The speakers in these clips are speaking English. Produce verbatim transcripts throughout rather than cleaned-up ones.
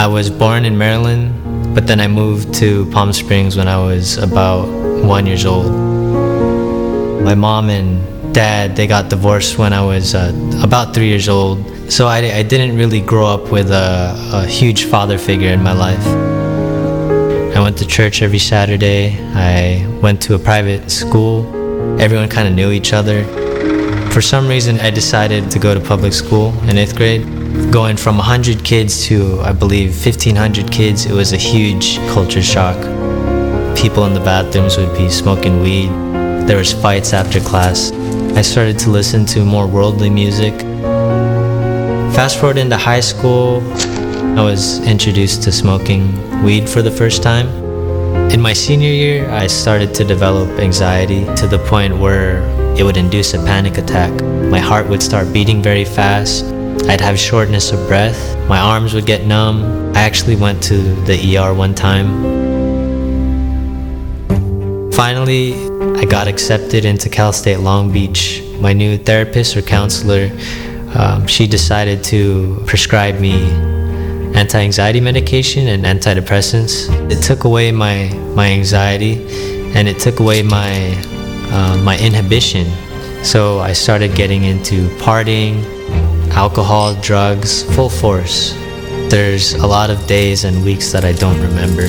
I was born in Maryland, but then I moved to Palm Springs when I was about one years old. My mom and dad, they got divorced when I was uh, about three years old. So I, I didn't really grow up with a, a huge father figure in my life. I went to church every Saturday. I went to a private school. Everyone kind of knew each other. For some reason, I decided to go to public school in eighth grade. Going from one hundred kids to, I believe, fifteen hundred kids, it was a huge culture shock. People in the bathrooms would be smoking weed. There was fights after class. I started to listen to more worldly music. Fast forward into high school, I was introduced to smoking weed for the first time. In my senior year, I started to develop anxiety to the point where it would induce a panic attack. My heart would start beating very fast. I'd have shortness of breath. My arms would get numb. I actually went to the E R one time. Finally, I got accepted into Cal State Long Beach. My new therapist or counselor, um, she decided to prescribe me anti-anxiety medication and antidepressants. It took away my, my anxiety, and it took away my, uh, my inhibition. So I started getting into partying, alcohol, drugs, full force. There's a lot of days and weeks that I don't remember.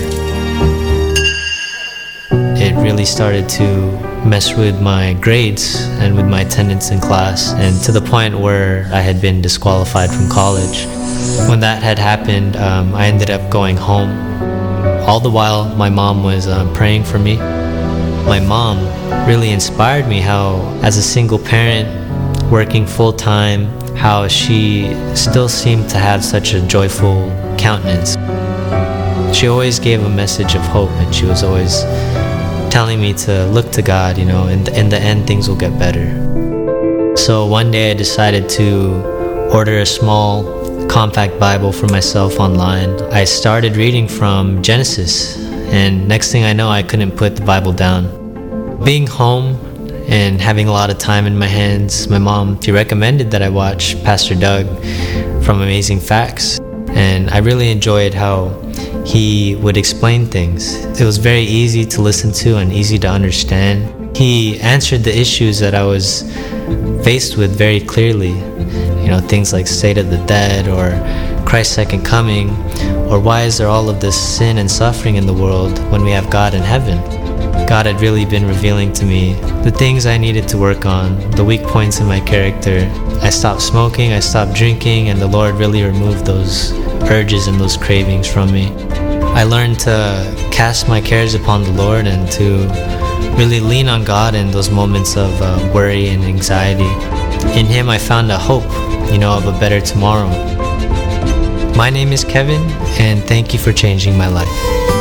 It really started to mess with my grades and with my attendance in class, and to the point where I had been disqualified from college. When that had happened, um, I ended up going home. All the while, my mom was um, praying for me. My mom really inspired me how, as a single parent, working full-time, how she still seemed to have such a joyful countenance. She always gave a message of hope, and she was always telling me to look to God, you know, and in the end things will get better. So one day I decided to order a small compact Bible for myself online. I started reading from Genesis, and next thing I know, I couldn't put the Bible down. Being home and having a lot of time in my hands, my mom, she recommended that I watch Pastor Doug from Amazing Facts, and I really enjoyed how he would explain things. It was very easy to listen to and easy to understand. He answered the issues that I was faced with very clearly. You know, things like state of the dead, or Christ's second coming, or why is there all of this sin and suffering in the world when we have God in heaven? God had really been revealing to me the things I needed to work on, the weak points in my character. I stopped smoking, I stopped drinking, and the Lord really removed those urges and those cravings from me. I learned to cast my cares upon the Lord and to really lean on God in those moments of uh, worry and anxiety. In Him I found a hope, you know, of a better tomorrow. My name is Kevin, and thank you for changing my life.